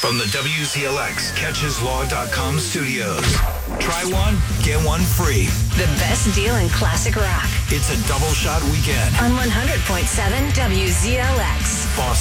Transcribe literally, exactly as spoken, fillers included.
From the W Z L X catches law dot com studios. Try one, get one free. The best deal in classic rock. It's a double shot weekend. On one hundred point seven W Z L X. Boston.